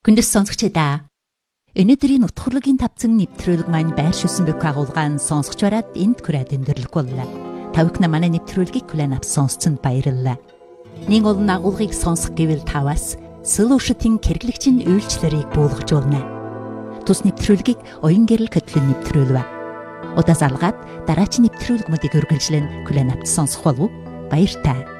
Хүндэс сонсогчдаа өнөөдрийн утгуурлын тавцан нэвтрүүлэг маань байр шүүсэн бүк агуулгаан сонсогч бараад энд хүрээд өндөрлөг боллоо. Тавхна манай нэвтрүүлгийг хүлээн авсан сонсцонд баярлалаа. Нэг олон агуулгыг сонсох гэвэл таваас Solution-ийн хэрэглэгчийн үйлчлэлийг буулгаж болно. Тус нэвтрүүлгийг оюун гэрэл хөтөлбөр нэвтрүүлвэ. Удаас алгаад дараагийн нэвтрүүлгүүдийг үргэлжлэн хүлээн авч сонсох болов уу? Баяртай.